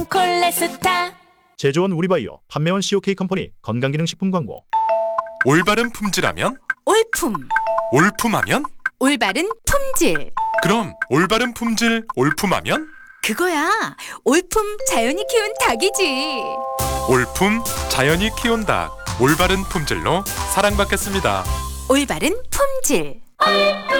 콜레스타. 제조원 우리바이오, 판매원 COK 컴퍼니 건강기능식품 광고. 올바른 품질하면? 올품. 올품하면? 올바른 품질. 그럼 올바른 품질 올품하면? 그거야. 올품 자연이 키운 닭이지. 올품 자연이 키운 닭 올바른 품질로 사랑받겠습니다. 올바른 품질.